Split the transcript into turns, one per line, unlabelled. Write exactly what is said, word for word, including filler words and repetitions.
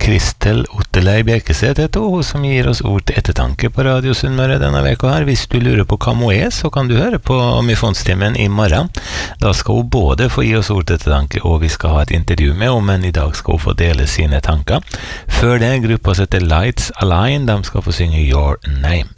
Kristel Otterlei Bjerkeset heter hun, som gir oss ord til ettertanke på Radio Sunnmøre denne veka her. Hvis du lurer på hva hun er, så kan du høre på Myfonstimen i morgen. Da skal hun både få gi oss ord til ettertanke, og vi skal ha et intervju med henne, men i dag skal hun få dele sine tanker. Før det, gruppa heter Lights Align, de skal få synge Your Name.